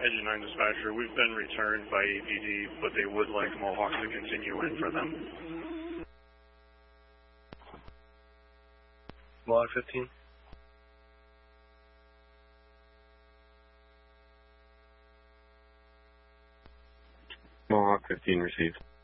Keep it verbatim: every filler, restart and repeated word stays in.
Engine nine dispatcher, we've been returned by A P D, but they would like Mohawk to continue in for them. Mohawk fifteen. Mohawk fifteen received.